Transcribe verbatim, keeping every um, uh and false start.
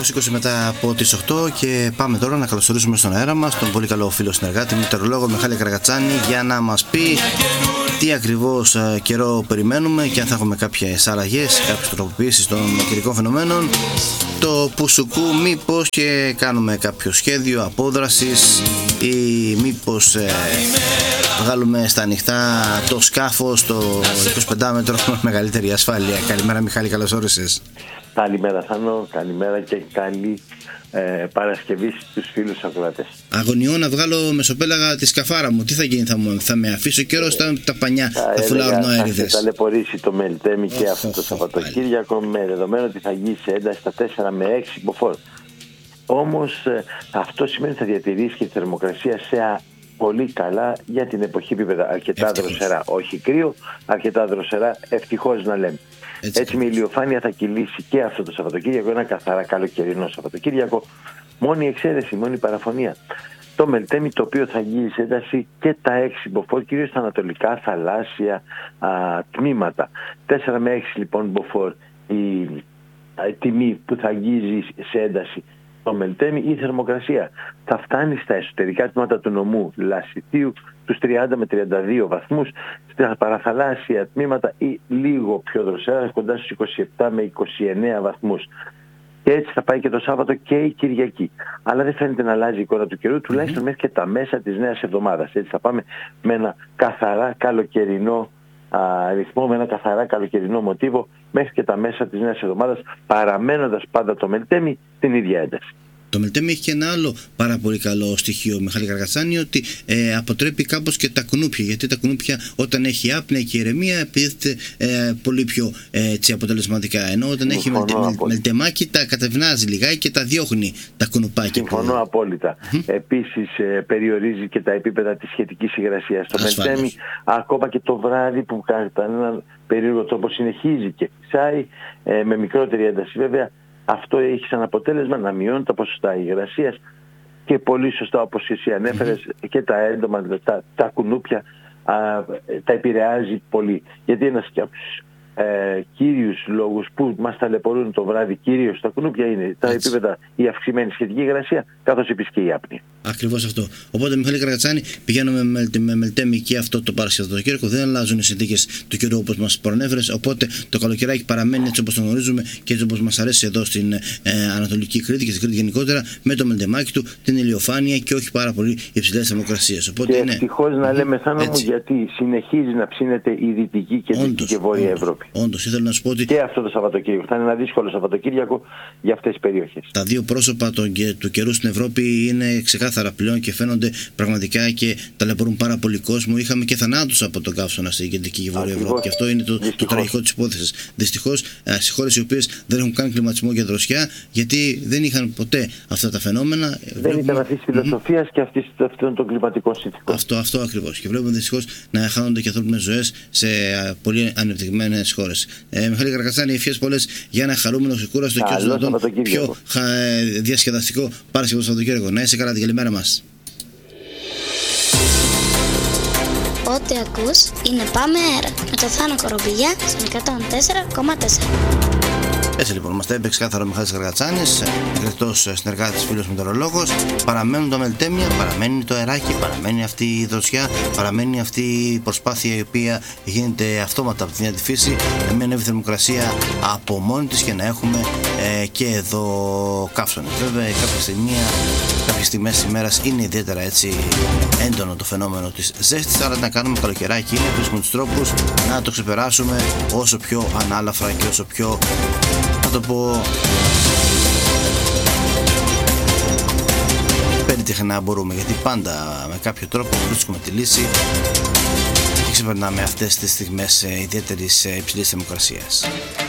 είκοσι είκοσι μετά από τις οκτώ και πάμε τώρα να καλωσορίσουμε στον αέρα μας τον πολύ καλό φίλο συνεργάτη, μετεωρολόγο Μιχάλη Καρακατσάνη, για να μας πει τι ακριβώς καιρό περιμένουμε και αν θα έχουμε κάποιες αλλαγές, κάποιες τροποποιήσεις των καιρικών φαινομένων, το πουσουκού, μήπως και κάνουμε κάποιο σχέδιο απόδρασης ή μήπως ε, βγάλουμε στα ανοιχτά το σκάφος, το εικοσιπεντάμετρο με μεγαλύτερη ασφάλεια. Καλημέρα Μιχάλη, καλώς όρισες. Καλημέρα Θάνο, καλημέρα και καλή ε, Παρασκευή στους φίλους ακροατές. Αγωνιώ να βγάλω μεσοπέλαγα τη σκαφάρα μου. Τι θα γίνει, θα, μου, θα με αφήσει ο καιρός στα τα πανιά, θα φουλάρουν αέριδες. Θα ταλαιπωρήσει το Μελτέμι και αυτό το Σαββατοκύριακο, με δεδομένο ότι θα γίνει σε ένταση στα τέσσερα με έξι μποφόρ. Όμως ε, αυτό σημαίνει ότι θα διατηρήσει και τη θερμοκρασία σε α, πολύ καλά για την εποχή επίπεδα. Αρκετά ευτυχώς δροσερά, όχι κρύο, αρκετά δροσερά, ευτυχώς να λέμε. Έτσι, Έτσι με ηλιοφάνεια θα κυλήσει και αυτό το Σαββατοκύριακο, ένα καθαρά καλοκαιρινό Σαββατοκύριακο. Μόνη εξαίρεση, μόνη παραφωνία, το Μελτέμι, το οποίο θα γίνει σε ένταση και τα έξι μποφόρ, κυρίως στα ανατολικά θαλάσσια α, τμήματα. τέσσερα με έξι λοιπόν μποφόρ η, α, η τιμή που θα αγγίζει σε ένταση το Μελτέμι. Η θερμοκρασία θα φτάνει στα εσωτερικά τμήματα του νομού Λασιτίου τους τριάντα με τριάντα δύο βαθμούς, στα παραθαλάσσια τμήματα ή λίγο πιο δροσερά κοντά στους είκοσι επτά με είκοσι εννέα βαθμούς. Και έτσι θα πάει και το Σάββατο και η Κυριακή. Αλλά δεν φαίνεται να αλλάζει η εικόνα του καιρού, τουλάχιστον μέχρι και τα μέσα της νέας εβδομάδας. Έτσι θα πάμε με ένα καθαρά καλοκαιρινό α, ρυθμό, με ένα καθαρά καλοκαιρινό μοτίβο μέχρι και τα μέσα της νέας εβδομάδας, παραμένοντας πάντα το Μελτέμι την ίδια ένταση. Το Μελτέμι έχει και ένα άλλο πάρα πολύ καλό στοιχείο, Μιχάλη Καρακατσάνη, ότι ε, αποτρέπει κάπως και τα κουνούπια. Γιατί τα κουνούπια, όταν έχει άπνοια και ηρεμία, επιδίδεται ε, πολύ πιο ε, έτσι, αποτελεσματικά. Ενώ όταν έχει μελτε, μελτεμάκι, τα κατευνάζει λιγάκι και τα διώχνει τα κουνουπάκια. Συμφωνώ που... απόλυτα. Mm-hmm. Επίσης, ε, περιορίζει και τα επίπεδα της σχετικής υγρασίας. Το Μελτέμι, ακόμα και το βράδυ που κατά έναν περίεργο τρόπο συνεχίζει και φυσάει ε, με μικρότερη ένταση βέβαια. Αυτό έχει σαν αποτέλεσμα να μειώνει τα ποσοστά υγρασίας και πολύ σωστά, όπως εσύ ανέφερες, mm-hmm. και τα έντομα, τα, τα κουνούπια α, τα επηρεάζει πολύ. Γιατί ένας και από τους ε, κύριους λόγους που μας ταλαιπωρούν το βράδυ κυρίως τα κουνούπια είναι τα Έτσι. επίπεδα, η αυξημένη σχετική υγρασία, καθώς επίσης και η άπνοια. Ακριβώς αυτό. Οπότε, Μιχάλη Καρακατσάνη, πηγαίνουμε με, με Μελτέμι και αυτό το Παρασκευατοκύριακο. Δεν αλλάζουν οι συνθήκες του καιρού όπως μας προανέφερες. Οπότε το καλοκαιράκι παραμένει έτσι όπως το γνωρίζουμε και έτσι όπως μας αρέσει εδώ στην ε, Ανατολική Κρήτη και στην Κρήτη γενικότερα, με το μελτεμάκι του, την ηλιοφάνεια και όχι πάρα πολύ υψηλές θερμοκρασίες. Και ευτυχώς είναι... να λέμε, Θάνο μου, γιατί συνεχίζει να ψήνεται η Δυτική και Δυτική και Βόρεια όντως, Ευρώπη. Όντως, ήθελα να σου πω ότι. Και αυτό το Σαββατοκύριακο θα είναι ένα δύσκολο Σαββατοκύριακο για αυτές τις περιοχές. Τα δύο πρόσωπα των, του καιρού στην Ευρώπη είναι ξεκάθαρα πλέον και φαίνονται πραγματικά και ταλαιπωρούν πάρα πολύ κόσμο. Είχαμε και θανάτους από τον καύσωνα στην Κεντρική και Βόρεια Ευρώπη. Και αυτό είναι το, το τραγικό της υπόθεσης. Δυστυχώς, στις χώρες οι οποίες δεν έχουν καν κλιματισμό και δροσιά, γιατί δεν είχαν ποτέ αυτά τα φαινόμενα. Δεν βλέπουμε... ήταν αυτή τη φιλοσοφία mm-hmm. και αυτών των κλιματικών συνθήκων. Αυτό, αυτό ακριβώς. Και βλέπουμε δυστυχώς να χάνονται και ανθρώπινες ζωές σε πολύ ανεπτυγμένες χώρες. Ε, Μιχάλη Καρακατσάνη, ευχές πολλές για ένα χαρούμενο, ξεκούραστο και όσο δυνατόν πιο διασκεδαστικό Παρασκευό Σαββατοκύριακο. Να είσαι καλά, την καλημέρα μας. Ό,τι ακούς είναι Πάμε Αέρα με το Θάνο Κορομπηλιά στην εκατόν τέσσερα κόμμα τέσσερα. Έτσι λοιπόν, μας τα είπε ξεκάθαρα ο Μιχάλης Καρακατσάνης, εκλεκτός συνεργάτης, φίλος μετεωρολόγος. Παραμένουν τα μελτέμια, παραμένει το αεράκι, παραμένει αυτή η δροσιά, παραμένει αυτή η προσπάθεια η οποία γίνεται αυτόματα από την ίδια τη φύση, να μην ανέβει θερμοκρασία από μόνη της και να έχουμε ε, και εδώ καύσωνες. Βέβαια, κάποια στιγμή, κάποιες στιγμές της ημέρας είναι ιδιαίτερα έτσι έντονο το φαινόμενο της ζέστης, άρα να κάνουμε καλοκαιράκι, να βρίσκουμε τους τρόπους να το ξεπεράσουμε όσο πιο ανάλαφρα και όσο πιο, θα το πω, περιτεχνά μπορούμε, γιατί πάντα με κάποιο τρόπο βρίσκουμε τη λύση και ξεπερνάμε αυτές τις στιγμές ιδιαίτερης υψηλής θερμοκρασίας.